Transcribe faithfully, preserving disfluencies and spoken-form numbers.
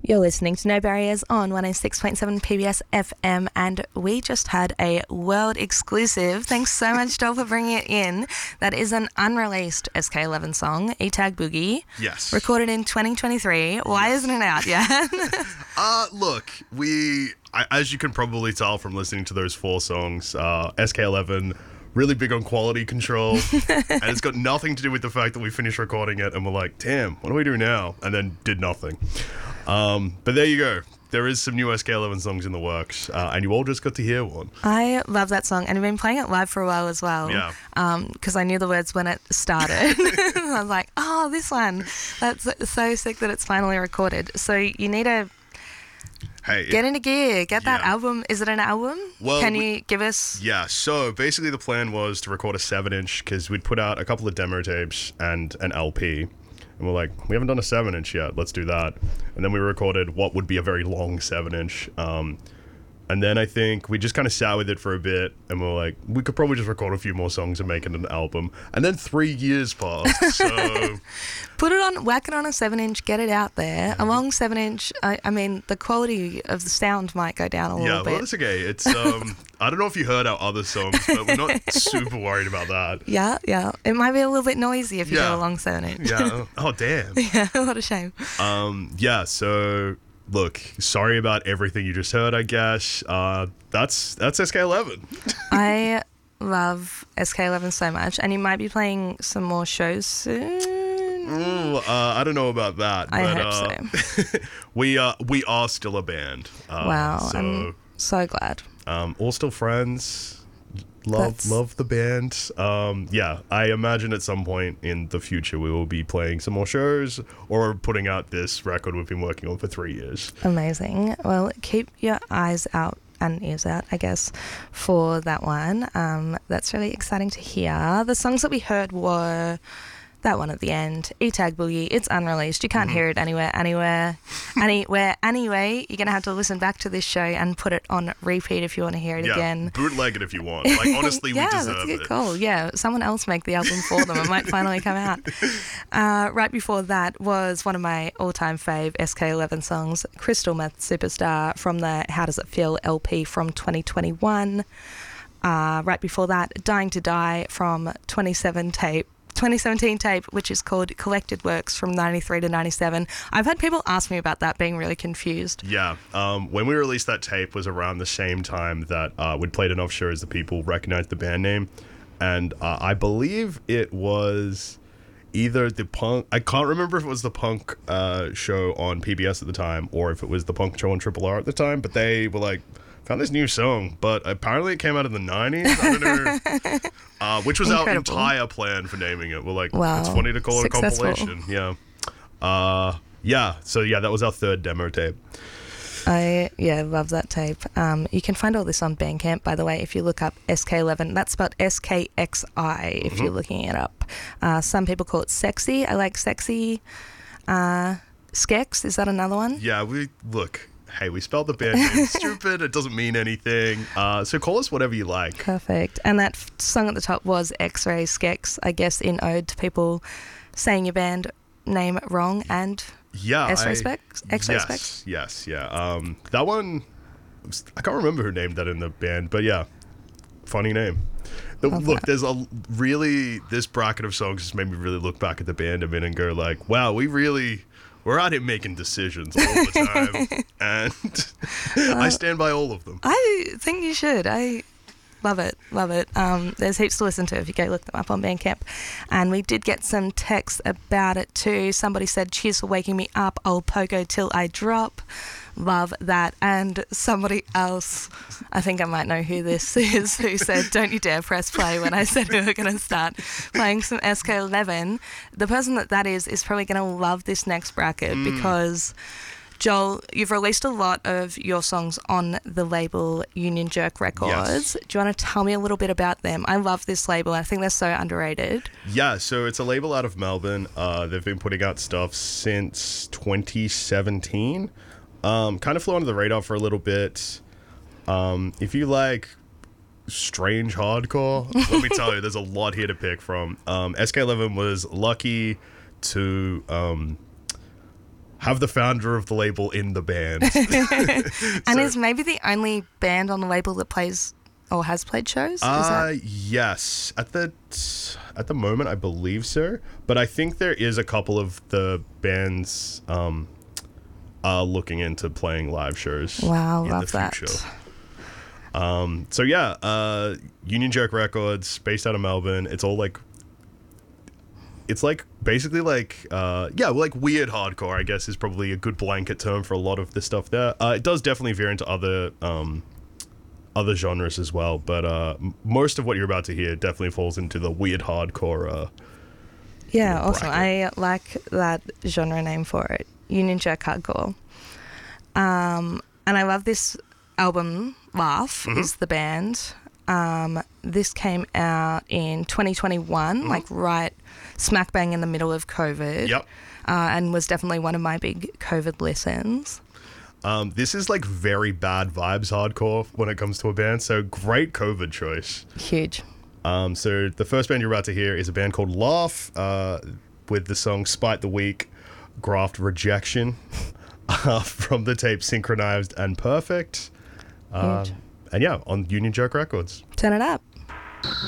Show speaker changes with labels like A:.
A: You're listening to No Barriers on one oh six point seven P B S F M, and we just had a world exclusive. Thanks so much, Joel, for bringing it in. That is an unreleased S K eleven song, E-Tag Boogie.
B: Yes.
A: Recorded in twenty twenty-three. Why
B: yes.
A: isn't it out yet?
B: uh, look, we, I, as you can probably tell from listening to those four songs, uh, S K eleven, really big on quality control, and it's got nothing to do with the fact that we finished recording it and we're like, damn, what do we do now? And then did nothing. Um, but there you go. There is some new S K eleven songs in the works, uh, and you all just got to hear one.
A: I love that song, and I've been playing it live for a while as well.
B: Yeah.
A: Because um, I knew the words when it started. I was like, oh, this one. That's so sick that it's finally recorded. So you need to
B: hey,
A: get into gear. Get that
B: yeah.
A: album. Is it an album?
B: Well,
A: Can
B: we,
A: you give us...
B: Yeah, so basically the plan was to record a seven inch because we'd put out a couple of demo tapes and an L P. And we're like, we haven't done a seven inch yet, let's do that. And then we recorded what would be a very long seven inch. Um, and then I think we just kind of sat with it for a bit, and we're like, we could probably just record a few more songs and make it an album. And then three years passed, so...
A: Put it on, whack it on a seven inch, get it out there. A long seven inch, I, I mean, the quality of the sound might go down a little
B: yeah,
A: bit.
B: Yeah, well, that's okay. It's, um, I don't know if you heard our other songs, but we're not super worried about that.
A: Yeah, yeah. It might be a little bit noisy if you
B: yeah.
A: do a long seven inch.
B: Yeah. Oh, damn.
A: Yeah, what a shame.
B: Um, yeah, so... Look, sorry about everything you just heard, I guess. Uh, that's that's S K eleven.
A: I love S K eleven so much, and you might be playing some more shows soon.
B: Ooh, uh, I don't know about that.
A: I
B: but,
A: hope
B: uh, so. we, uh, we are still a band. Uh,
A: wow,
B: so,
A: I'm so glad.
B: Um, all still friends. Love
A: That's...
B: love the band. Um, yeah, I imagine at some point in the future we will be playing some more shows or putting out this record we've been working on for three years.
A: Amazing. Well, keep your eyes out and ears out, I guess, for that one. Um, that's really exciting to hear. The songs that we heard were that one at the end, E-Tag Boogie. It's unreleased. You can't mm-hmm. hear it anywhere, anywhere, anywhere, anyway. You're going to have to listen back to this show and put it on repeat if you want to hear it
B: yeah,
A: again.
B: Bootleg it if you want. Like, honestly,
A: yeah,
B: we deserve
A: that's a good
B: it.
A: call. Yeah, someone else make the album for them. It might finally come out. Uh, right before that was one of my all-time fave S K eleven songs, Crystal Meth Superstar, from the How Does It Feel L P from twenty twenty-one. Uh, right before that, Dying to Die from twenty-seven tape. twenty seventeen tape, which is called Collected Works from ninety-three to ninety-seven. I've had people ask me about that, being really confused.
B: Yeah. Um, when we released that tape was around the same time that uh, we'd played enough shows that people recognized the band name. And uh, I believe it was either the punk... I can't remember if it was the punk uh, show on P B S at the time or if it was the punk show on Triple R at the time, but they were like... Found this new song, but apparently it came out in the nineties. I don't know. uh, which was Incredible. Our entire plan for naming it. We're like, wow. It's funny to call
A: Successful.
B: it a compilation. Yeah. Uh, yeah. So, yeah, that was our third demo tape.
A: I, yeah, love that tape. Um, you can find all this on Bandcamp, by the way, if you look up S K eleven. That's spelled S K X I if mm-hmm. you're looking it up. Uh, some people call it sexy. I like sexy. Uh, Skex, is that another one?
B: Yeah, we, look... Hey, we spelled the band name stupid. It doesn't mean anything. Uh, so call us whatever you like.
A: Perfect. And that f- song at the top was X-Ray Skex, I guess, in ode to people saying your band name wrong and
B: yeah,
A: X-Ray Specs. X-Ray
B: yes,
A: Specs.
B: Yes, yeah. Um, that one, I can't remember who named that in the band, but yeah, funny name. The, look, that. There's a really, this bracket of songs just made me really look back at the band a minute and go like, wow, we really... We're out here making decisions all the time, and uh, I stand by all of them.
A: I think you should. I love it, love it. Um, there's heaps to listen to if you go look them up on Bandcamp. And we did get some texts about it too. Somebody said, cheers for waking me up, I'll pogo till I drop. Love that. And somebody else, I think I might know who this is, who said, don't you dare press play when I said we were going to start playing some S K eleven. The person that that is is probably going to love this next bracket mm. because, Joel, you've released a lot of your songs on the label Union Jerk Records. Yes. Do you want to tell me a little bit about them? I love this label. I think they're so underrated.
B: Yeah, so it's a label out of Melbourne. Uh, they've been putting out stuff since twenty seventeen. Um, kind of flew under the radar for a little bit. Um, if you like strange hardcore, let me tell you, there's a lot here to pick from. Um, S K eleven was lucky to... Um, have the founder of the label in the band.
A: And
B: So-
A: is maybe the only band on the label that plays or has played shows? Is
B: Uh,
A: that-
B: yes. At the at the moment, I believe so. But I think there is a couple of the bands um, uh, looking into playing live shows.
A: Wow,
B: in
A: love
B: the
A: that.
B: future. Um, so yeah, uh, Union Jerk Records, based out of Melbourne. It's all like, it's like basically like uh, yeah, well, like weird hardcore. I guess is probably a good blanket term for a lot of the stuff there. Uh, it does definitely veer into other. Um, other genres as well, but uh, m- most of what you're about to hear definitely falls into the weird hardcore. Uh,
A: Yeah, awesome.
B: bracket.
A: I like that genre name for it, Union Jack Hardcore. Um, and I love this album, Laugh
B: Mm-hmm.
A: is the band. Um, this came out in twenty twenty-one,
B: Mm-hmm.
A: like right smack bang in the middle of COVID.
B: Yep.
A: Uh, and was definitely one of my big COVID listens.
B: Um, this is like very bad vibes hardcore when it comes to a band, so great COVID choice.
A: Huge.
B: Um, so the first band you're about to hear is a band called Laugh, uh, with the song Spite the Weak, Graft Rejection, uh, from the tape Synchronized and Perfect. Um,
A: Huge.
B: and yeah, on Union Jerk Records.
A: Turn it up.